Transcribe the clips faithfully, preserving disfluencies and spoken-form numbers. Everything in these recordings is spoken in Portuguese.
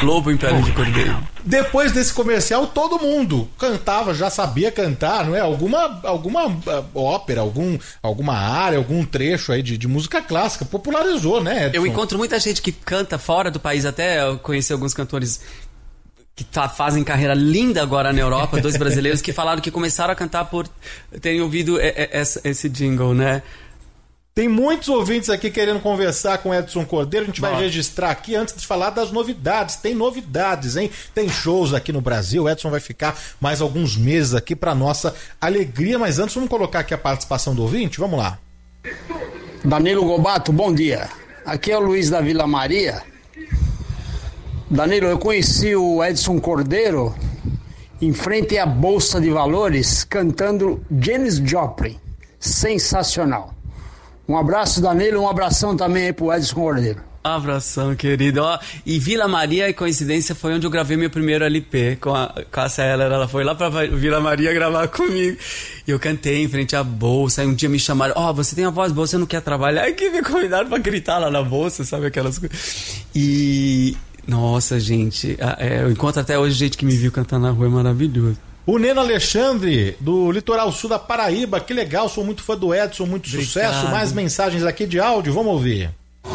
Lobo em pele de cordeiro. Depois desse comercial, todo mundo cantava, já sabia cantar, não é? Alguma, alguma uh, ópera, algum, alguma área, algum trecho aí de, de música clássica, popularizou, né, Edson? Eu encontro muita gente que canta fora do país, até eu conheci alguns cantores que tá, fazem carreira linda agora na Europa, dois brasileiros que falaram que começaram a cantar por terem ouvido esse, esse jingle, né? Tem muitos ouvintes aqui querendo conversar com Edson Cordeiro. A gente vai Bom. registrar aqui antes de falar das novidades. Tem novidades, hein? Tem shows aqui no Brasil. O Edson vai ficar mais alguns meses aqui para nossa alegria. Mas antes, vamos colocar aqui a participação do ouvinte. Vamos lá. Danilo Gobato, bom dia. Aqui é o Luiz da Vila Maria. Danilo, eu conheci o Edson Cordeiro em frente à Bolsa de Valores cantando Janis Joplin. Sensacional. Um abraço, Danilo, um abração também aí pro Edson Cordeiro. Abração, querido. Ó, e Vila Maria, coincidência, foi onde eu gravei meu primeiro L P com a, com a Célia. Ela foi lá pra Vila Maria gravar comigo. E eu cantei em frente à Bolsa. Aí um dia me chamaram, ó, oh, você tem a voz boa, você não quer trabalhar? Aí que me convidaram pra gritar lá na Bolsa, sabe aquelas coisas. E... Nossa, gente, é, eu encontro até hoje gente que me viu cantar na rua, é maravilhoso. O Neno Alexandre, do litoral sul da Paraíba, que legal, sou muito fã do Edson, muito Obrigado. Sucesso. Mais mensagens aqui de áudio, vamos ouvir.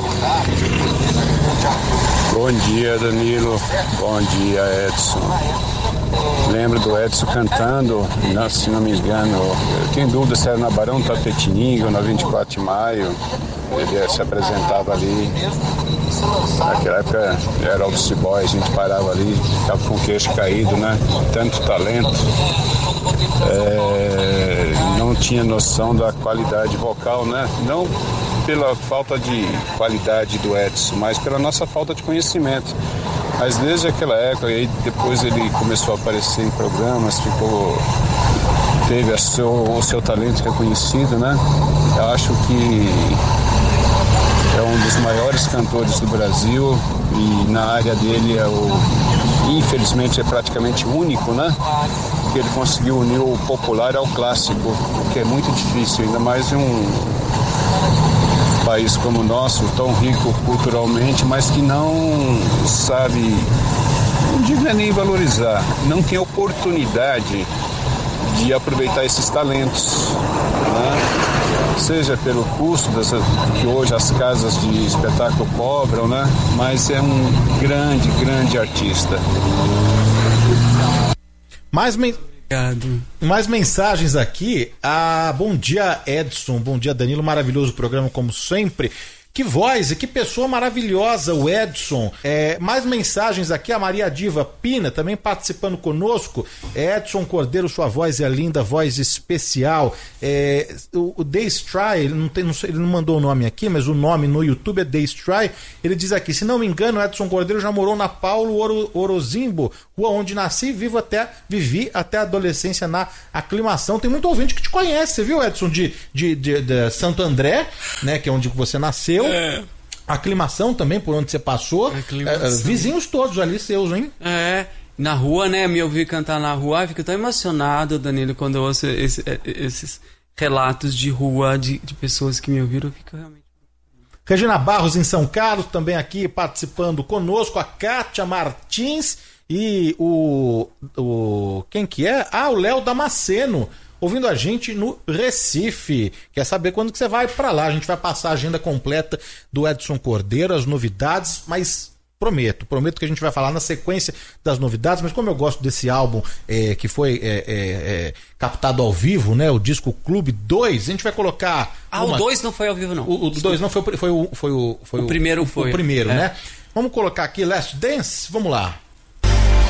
Bom dia, Danilo. Bom dia, Edson. Lembro do Edson cantando, não, se não me engano, eu tenho dúvida se era na Barão Tapetininga ou na vinte e quatro de maio. Ele se apresentava ali. Naquela época era Office Boy, a gente parava ali, ficava com o queixo caído, né? Tanto talento. É, não tinha noção da qualidade vocal, né? Não pela falta de qualidade do Edson, mas pela nossa falta de conhecimento. Mas desde aquela época, aí depois ele começou a aparecer em programas, ficou, teve a seu, o seu talento reconhecido, né? Eu acho que é um dos maiores cantores do Brasil e na área dele é o, infelizmente é praticamente único, né? Porque ele conseguiu unir o popular ao clássico, o que é muito difícil, ainda mais em um país como o nosso, tão rico culturalmente, mas que não sabe, não digo nem valorizar, não tem oportunidade de aproveitar esses talentos, né? Seja pelo custo dessa, que hoje as casas de espetáculo cobram, né? Mas é um grande, grande artista. Mais, men... Mais mensagens aqui. Ah, bom dia, Edson. Bom dia, Danilo. Maravilhoso programa, como sempre. Que voz e que pessoa maravilhosa, o Edson. É, mais mensagens aqui, a Maria Diva Pina também participando conosco. Edson Cordeiro, sua voz é linda, voz especial. É, o, o Daystry, ele não, tem, não, ele não mandou o nome aqui, mas o nome no YouTube é Daystry. Ele diz aqui, se não me engano, Edson Cordeiro já morou na Paulo Oro, Orozimbo, rua onde nasci e vivo até, vivi até a adolescência na Aclimação. Tem muito ouvinte que te conhece, viu, Edson, de, de, de, de Santo André, né, que é onde você nasceu. É. Aclimação também, por onde você passou. É, vizinhos todos ali seus, hein? É, na rua, né? Me ouvir cantar na rua, eu fico tão emocionado, Danilo, quando eu ouço esse, esses relatos de rua, de, de pessoas que me ouviram, eu fico realmente... Regina Barros em São Carlos, também aqui participando conosco, a Kátia Martins e o, o... quem que é? Ah, o Léo Damasceno, ouvindo a gente no Recife. Quer saber quando que você vai para lá? A gente vai passar a agenda completa do Edson Cordeiro, as novidades, mas prometo, prometo que a gente vai falar na sequência das novidades, mas como eu gosto desse álbum é, que foi é, é, é, captado ao vivo, né, o disco Clube dois, a gente vai colocar... Ah, uma... o dois não foi ao vivo, não. O dois não, foi, foi, o, foi, o, foi o... O primeiro foi. O primeiro, é. né? Vamos colocar aqui Last Dance, vamos lá.